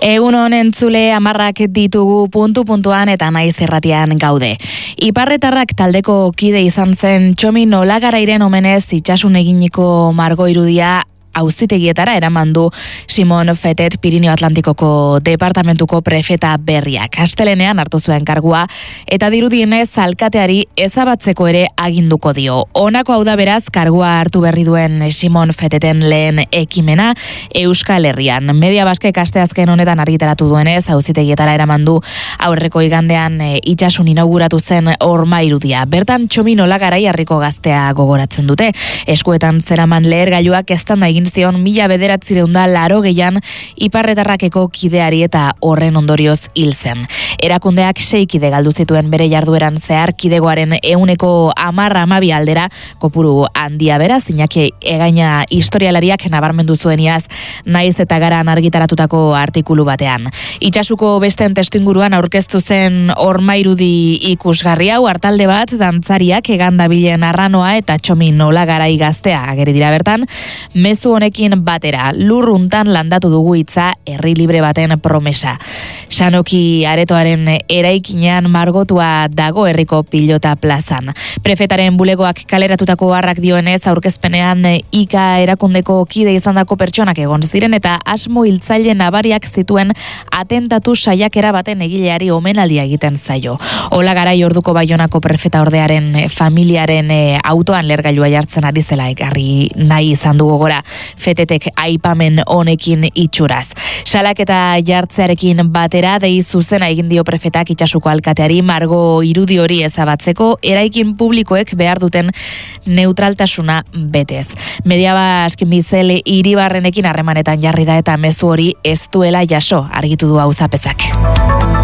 Egun honen entzule 10 ditugu puntuan eta naiz irratian gaude. Iparretarrak taldeko kide izan zen Txomin Olagarairen omenez itsasun eginiko margo irudia auzitegietara eraman du Simon Fetet Pirinio Atlantikoko departamentuko prefeta berriak. Astelenean hartu zuen kargua eta dirudienez alkateari ezabatzeko ere aginduko dio. Honako hau da beraz kargua hartu berri duen Simon Feteten lehen ekimena Euskal Herrian. Media Baskek asteazken honetan argitaratu duenez auzitegietara eraman du aurreko igandean itsasun inauguratu zen horma irudia. Bertan Txomin Olagarai herriko gaztea gogoratzen dute. Eskuetan zeraman lehergailuak eztanda egin zion 1980an iparretarrakeko kideari eta horren ondorioz hil zen. Erakundeak 6 kide galdu zituen bere jardueran zehar kidegoaren 10-12 aldera kopuru handia beraz, Iñaki Egaina historialariak nabarmendu zueniaz naiz eta garan argitaratutako artikulu batean. Itsasuko besten testuinguruan aurkeztu zen horma irudi ikusgarri hau artalde bat dantzariak egandabilen arranoa eta Txomin Olagarai gaztea ageri dira bertan, mezu honekin batera, lurruntan landatu dugu hitza herri libre baten promesa. Sanoki aretoaren eraikinean margotua dago herriko pilota plazan. Prefetaren bulegoak kaleratutako harrak dioenez aurkezpenean Ika erakundeko kide izandako pertsonak egon ziren eta asmo hiltzaile nabariak zituen atentatu saiakera baten egileari omenaldia egiten zaio. Olagarai orduko Baionako prefeta ordearen familiaren autoan lehergailua jartzen ari zela ekarri nahi izan dugu gora Fetetek aipamen honekin itxuraz. Salaketa jartzearekin batera dei zuzena egin dio prefetak itsasuko alkateari margo irudi hori ezabatzeko eraikin publikoek behar duten neutraltasuna betez. Media Bask Mizel Iribarrenekin harremanetan jarri da eta mezu hori ez duela jaso argitu du auzapezak.